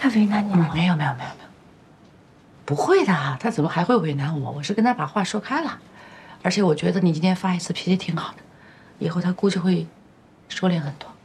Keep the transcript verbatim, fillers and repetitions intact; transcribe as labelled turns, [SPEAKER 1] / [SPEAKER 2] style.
[SPEAKER 1] 他为难你了？
[SPEAKER 2] 没有没有没有没有，不会的，他怎么还会为难我？我是跟他把话说开了，而且我觉得你今天发一次脾气挺好的，以后他估计会收敛很多。